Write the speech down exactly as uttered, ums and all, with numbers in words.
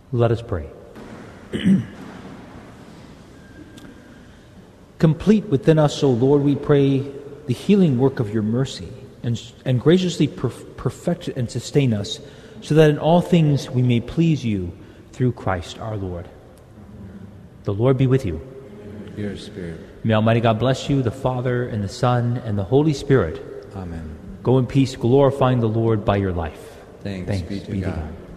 Let us pray. Complete within us, O Lord, we pray, the healing work of your mercy, and, and graciously per- perfect and sustain us, so that in all things we may please you through Christ our Lord. The Lord be with you. Your spirit. May Almighty God bless you, the Father, and the Son, and the Holy Spirit. Amen. Go in peace, glorifying the Lord by your life. Thanks, Thanks be to be to God. God.